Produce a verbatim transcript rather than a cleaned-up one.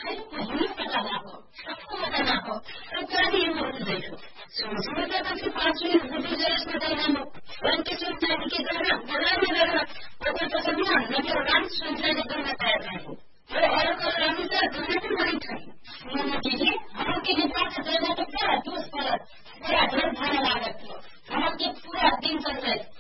कहीं पता ना हो, सबको पता ना हो, तो क्या नहीं बोल देखो सोचने का तो पांच मिनट बुद्धि जरा बताना हो वन की सुनता है कि जरा बड़ा में रहा अगर तो समझा लेकिन राम सुनता है तो बताया था और और को राम से दुनिया की बड़ी थी उन्होंने कीजिए हम के हिसाब से देना तो क्या दोस्त पर क्या धन भाड़ा लागत हो हम के पूरा दिन चल रहे